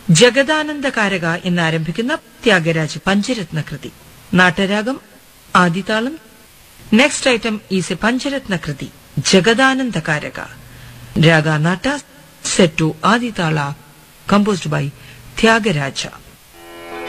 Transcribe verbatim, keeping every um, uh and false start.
ജഗദാനന്ദകാരക എന്നാരംഭിക്കുന്ന ത്യാഗരാജ പഞ്ചരത്ന കൃതി. നാട്ടരാഗം ആദിതാളം. Next item is A പഞ്ചരത്ന കൃതി ജഗദാനന്ദകാരക. രാഗ നാട്ട set to Adi tala, composed by Thyagaraja.